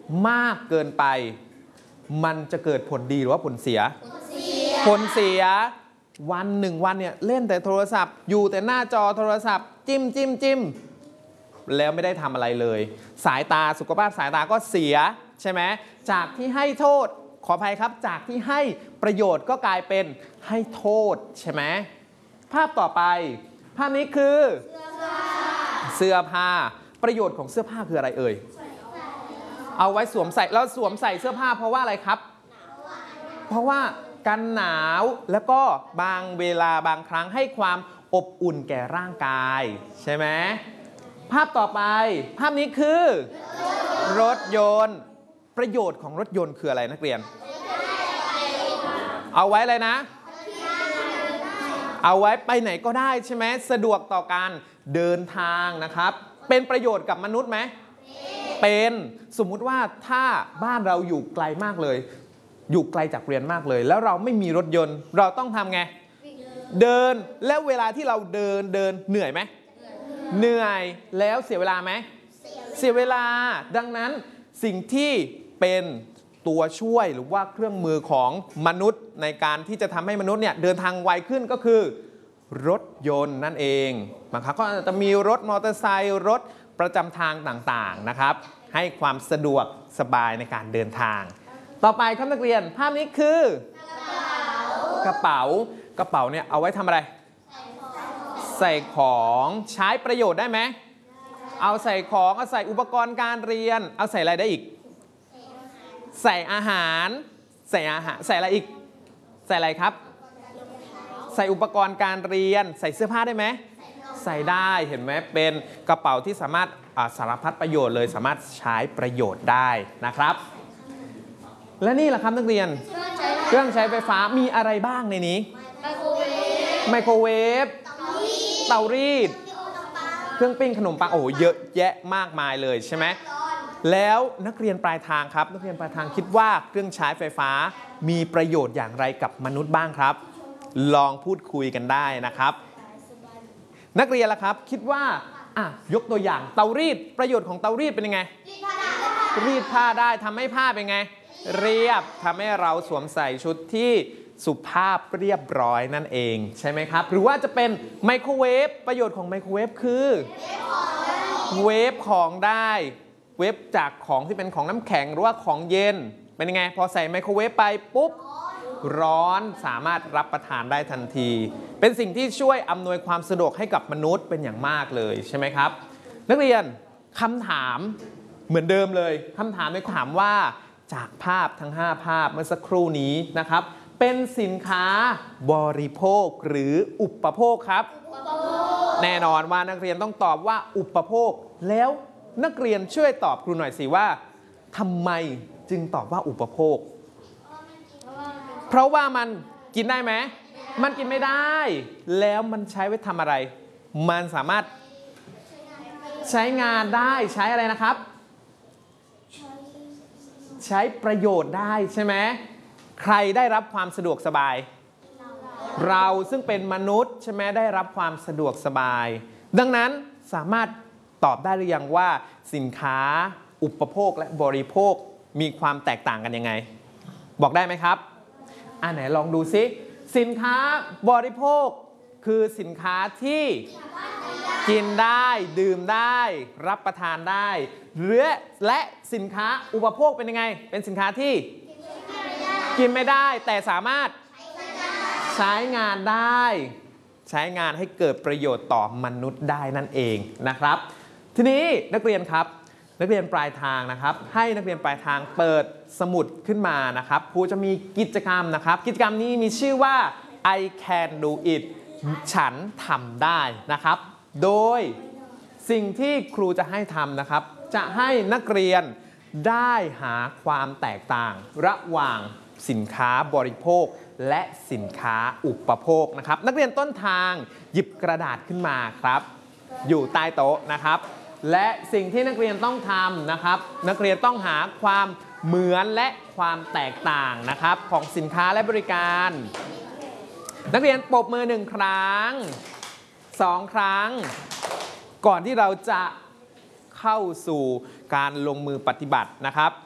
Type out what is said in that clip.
มากเกินไปมันจะเกิดผลดีหรือว่าผลเสียผลเสียวันหนึ่งวันเนี่ยเล่นแต่โทรศัพท์อยู่แต่หน้าจอโทรศัพท์จิ้มแล้วไม่ได้ทำอะไรเลยสายตาสุขภาพสายตาก็เสียใช่ไหมจากที่ให้โทษขออภัยครับจากที่ให้ประโยชน์ก็กลายเป็นให้โทษใช่ไหมภาพต่อไปภาพนี้คือเสื้อผ้าประโยชน์ของเสื้อผ้าคืออะไรเอ่ยเอาไว้สวมใส่แล้วสวมใส่เสื้อผ้าเพราะว่าอะไรครับเพราะว่ากันหนาวแล้วก็บางเวลาบางครั้งให้ความอบอุ่นแก่ร่างกายใช่ไหมภาพต่อไปภาพนี้คือรถยนต์ประโยชน์ของรถยนต์คืออะไรนักเรียนเอาไว้อะไรนะเอาไว้ไปไหนก็ได้ใช่ไหมสะดวกต่อการเดินทางนะครับเป็นประโยชน์กับมนุษย์ไหมเป็นสมมุติว่าถ้าบ้านเราอยู่ไกลมากเลยอยู่ไกลจากเรียนมากเลยแล้วเราไม่มีรถยนต์เราต้องทำไงเดินแล้วเวลาที่เราเดินเหนื่อยไหมเหนื่อยแล้วเสียเวลาไหมเสียเวลาดังนั้นสิ่งที่เป็นตัวช่วยหรือว่าเครื่องมือของมนุษย์ในการที่จะทำให้มนุษย์เนี่ยเดินทางไวขึ้นก็คือรถยนต์นั่นเองบางครั้งก็จะมีรถมอเตอร์ไซค์รถประจำทางต่างๆนะครับให้ความสะดวกสบายในการเดินทางต่อไปครับนักเรียนภาพนี้คือกระเป๋าเนี่ยเอาไว้ทำอะไรใส่ของใช้ประโยชน์ได้ไหมเอาใส่ของเอาใส่อุปกรณ์การเรียนเอาใส่อะไรได้อีกใส่อาหารใส่อะไรอีกใส่อะไรครับใส่อุปกรณ์การเรียนใส่เสื้อผ้าได้ไหมใส่ได้เห็นไหมเป็นกระเป๋าที่สามารถสารพัดประโยชน์เลยสามารถใช้ประโยชน์ได้นะครับและนี่แหละครับนักเรียนเครื่องใช้ไฟฟ้ามีอะไรบ้างในนี้ไมโครเวฟเตารีดเครื่องปิ้งขนมปังโอ้โหเยอะแยะมากมายเลยใช่ไหมแล้วนักเรียนปลายทางครับนักเรียนปลายทางคิดว่าเครื่องใช้ไฟฟ้ามีประโยชน์อย่างไรกับมนุษย์บ้างครับลองพูดคุยกันได้นะครับนักเรียนล่ะครับคิดว่ายกตัวอย่างเตารีดประโยชน์ของเตารีดเป็นยังไงรีดผ้าได้ทำให้ผ้าเป็นไงเรียบทำให้เราสวมใส่ชุดที่สุภาพเรียบร้อยนั่นเองใช่ไหมครับหรือว่าจะเป็นไมโครเวฟประโยชน์ของไมโครเวฟคือเวฟของได้เวฟจากของที่เป็นของน้ำแข็งหรือว่าของเย็นเป็นยังไงพอใส่ไมโครเวฟไปปุ๊บร้อนสามารถรับประทานได้ทันทีเป็นสิ่งที่ช่วยอำนวยความสะดวกให้กับมนุษย์เป็นอย่างมากเลยใช่ไหมครับนักเรียนคำถามเหมือนเดิมเลยคำถามในถามว่าจากภาพทั้ง5ภาพเมื่อสักครู่นี้นะครับเป็นสินค้าบริโภคหรืออุปโภคครับแน่นอนว่านักเรียนต้องตอบว่าอุปโภคแล้วนักเรียนช่วยตอบครูหน่อยสิว่าทำไมจึงตอบว่าอุปโภคเพราะว่ามันกินได้ไหมมันกินไม่ได้แล้วมันใช้ไว้ทำอะไรมันสามารถใช้งานได้ใช้อะไรนะครับใช้ประโยชน์ได้ใช่ไหมใครได้รับความสะดวกสบายเราซึ่งเป็นมนุษย์ใช่ไหมได้รับความสะดวกสบายดังนั้นสามารถตอบได้หรือยังว่าสินค้าอุปโภคและบริโภคมีความแตกต่างกันยังไงบอกได้ไหมครับไหนลองดูซิสินค้าบริโภคคือสินค้าที่กินได้ดื่มได้รับประทานได้และสินค้าอุปโภคเป็นยังไงเป็นสินค้าที่กินไม่ได้แต่สามารถใช้งานได้ใช้งานให้เกิดประโยชน์ต่อมนุษย์ได้นั่นเองนะครับทีนี้นักเรียนครับนักเรียนปลายทางนะครับให้นักเรียนปลายทางเปิดสมุดขึ้นมานะครับครูจะมีกิจกรรมนะครับกิจกรรมนี้มีชื่อว่า I can do it ฉันทำได้นะครับโดยสิ่งที่ครูจะให้ทำนะครับจะให้นักเรียนได้หาความแตกต่างระหว่างสินค้าบริโภคและสินค้าอุปโภคนะครับนักเรียนต้นทางหยิบกระดาษขึ้นมาครับอยู่ใต้โต๊ะนะครับและสิ่งที่นักเรียนต้องทำนะครับนักเรียนต้องหาความเหมือนและความแตกต่างนะครับของสินค้าและบริการนักเรียนปรบมือ1ครั้ง2ครั้งก่อนที่เราจะเข้าสู่การลงมือปฏิบัตินะครับ